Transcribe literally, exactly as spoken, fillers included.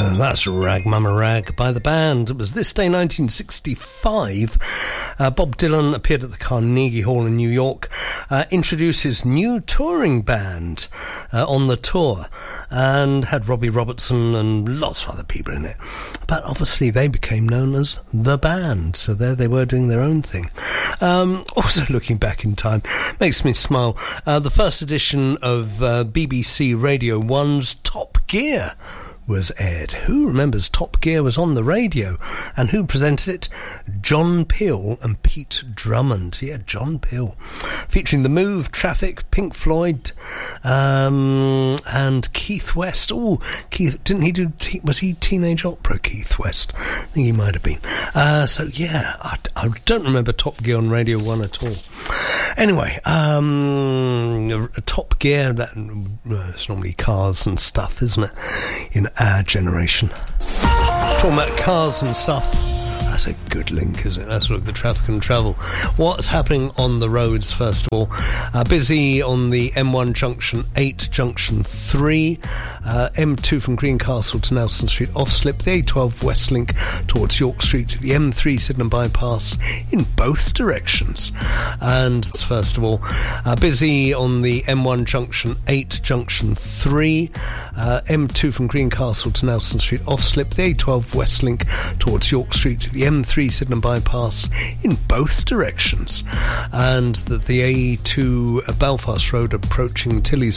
Uh, that's Rag Mama Rag by the band. It was this day nineteen sixty-five. Uh, Bob Dylan appeared at the Carnegie Hall in New York, uh, introduced his new touring band uh, on the tour, and had Robbie Robertson and lots of other people in it. But obviously they became known as The Band, so there they were doing their own thing. Um, also looking back in time, makes me smile. Uh, the first edition of uh, B B C Radio one's Top Gear was aired. Who remembers Top Gear was on the radio? And who presented it? John Peel and Pete Drummond. Yeah, John Peel. Featuring The Move, Traffic, Pink Floyd, um, and Keith West. Oh, Keith, didn't he do, te- was he Teenage Opera, Keith West? I think he might have been. Uh, so yeah, I, I don't remember Top Gear on Radio one at all. Anyway, um, Top Gear, that, uh, it's normally cars and stuff, isn't it? In our generation. Talking about cars and stuff. That's a good link, isn't it? Let's look at the traffic and travel. What's happening on the roads, first of all? Uh, busy on the M one Junction eight, Junction three, uh, M two from Greencastle to Nelson Street off slip, the A twelve West Link towards York Street, the M three Sydenham Bypass in both directions. And first of all, uh, busy on the M one Junction eight, Junction three, uh, M two from Greencastle to Nelson Street off slip, the A twelve West Link towards York Street, the M three Sydenham Bypass in both directions, and that the A two Belfast Road approaching Tilly's